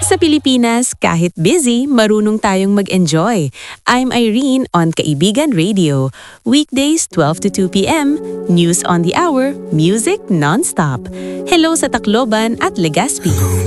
Sa Pilipinas, kahit busy, marunong tayong mag-enjoy. I'm Irene on Kaibigan Radio. Weekdays 12 to 2 p.m, news on the hour, music non-stop. Hello sa Tacloban at Legazpi.